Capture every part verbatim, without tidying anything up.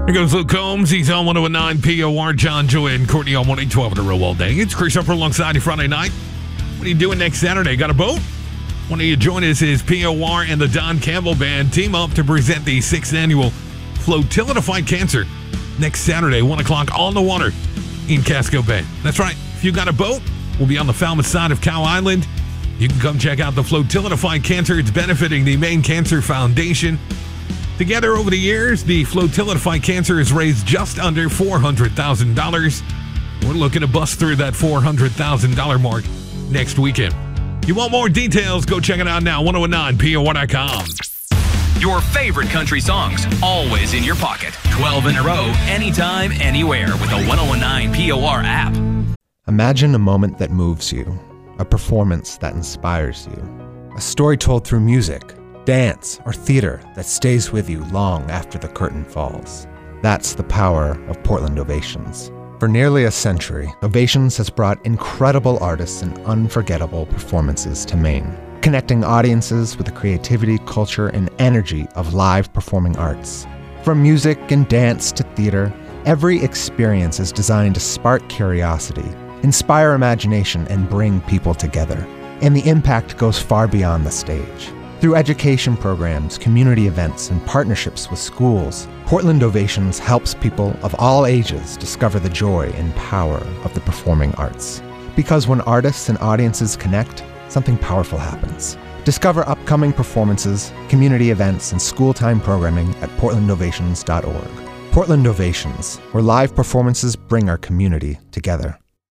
Here goes Luke Combs. He's on one oh nine P O R. John, Joey, and Courtney on one eight twelve in a row all day. It's Chris Upper alongside you Friday night. What are you doing next Saturday? Got a boat? Why don't you join us as P O R and the Don Campbell Band team up to present the sixth annual Flotilla to Fight Cancer next Saturday, one o'clock on the water in Casco Bay. That's right. If you got a boat, we'll be on the Falmouth side of Cow Island. You can come check out the Flotilla to Fight Cancer. It's benefiting the Maine Cancer Foundation. Together over the years, the Flotilla to Fight Cancer has raised just under four hundred thousand dollars. We're looking to bust through that four hundred thousand dollars mark next weekend. You want more details? Go check it out now, ten nine P O R dot com. Your favorite country songs, always in your pocket. twelve in a row, anytime, anywhere with the ten nine P O R app. Imagine a moment that moves you, a performance that inspires you, a story told through music, dance, or theater that stays with you long after the curtain falls. That's the power of Portland Ovations. For nearly a century, Ovations has brought incredible artists and unforgettable performances to Maine, connecting audiences with the creativity, culture, and energy of live performing arts. From music and dance to theater, every experience is designed to spark curiosity, inspire imagination, and bring people together. And the impact goes far beyond the stage. Through education programs, community events, and partnerships with schools, Portland Ovations helps people of all ages discover the joy and power of the performing arts. Because when artists and audiences connect, something powerful happens. Discover upcoming performances, community events, and school-time programming at portland ovations dot org. Portland Ovations, where live performances bring our community together.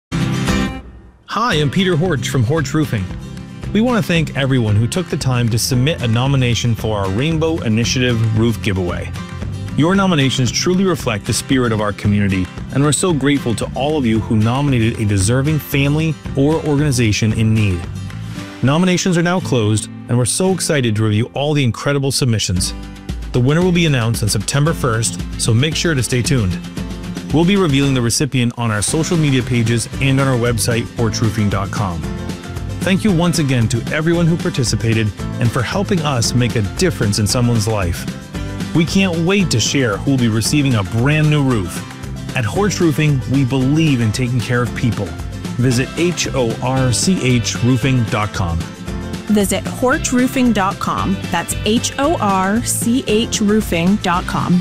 Hi, I'm Peter Horch from Horch Roofing. We want to thank everyone who took the time to submit a nomination for our Rainbow Initiative Roof Giveaway. Your nominations truly reflect the spirit of our community, and we're so grateful to all of you who nominated a deserving family or organization in need. Nominations are now closed, and we're so excited to review all the incredible submissions. The winner will be announced on September first, so make sure to stay tuned. We'll be revealing the recipient on our social media pages and on our website, horch roofing dot com. Thank you once again to everyone who participated and for helping us make a difference in someone's life. We can't wait to share who will be receiving a brand new roof. At Horch Roofing, we believe in taking care of people. Visit H O R C H roofing dot com. Visit horch roofing dot com. That's H O R C H roofing dot com.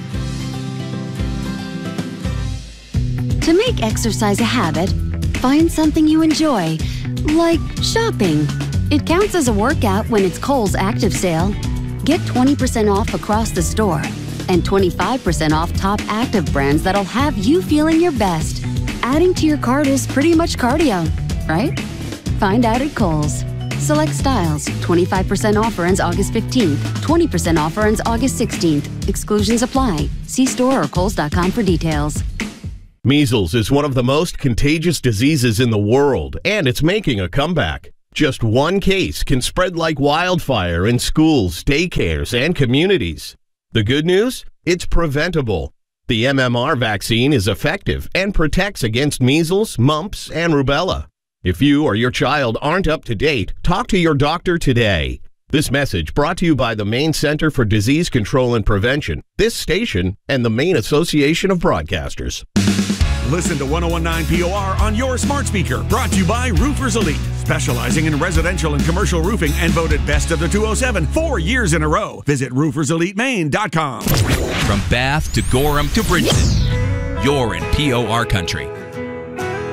To make exercise a habit, find something you enjoy, like shopping. It counts as a workout when it's Kohl's Active Sale. Get twenty percent off across the store and twenty-five percent off top active brands that'll have you feeling your best. Adding to your cart is pretty much cardio, right? Find out at Kohl's. Select styles. twenty-five percent offer ends August fifteenth. twenty percent offer ends August sixteenth. Exclusions apply. See store or kohls dot com for details. Measles is one of the most contagious diseases in the world, and it's making a comeback. Just one case can spread like wildfire in schools, daycares, and communities. The good news? It's preventable. The M M R vaccine is effective and protects against measles, mumps, and rubella. If you or your child aren't up to date, talk to your doctor today. This message brought to you by the Maine Center for Disease Control and Prevention, this station, and the Maine Association of Broadcasters. Listen to ten nineteen P O R on your smart speaker. Brought to you by Roofers Elite, specializing in residential and commercial roofing and voted best of the two oh seven four years in a row. Visit roofers elite maine dot com. From Bath to Gorham to Bridgeton, you're in P O R country.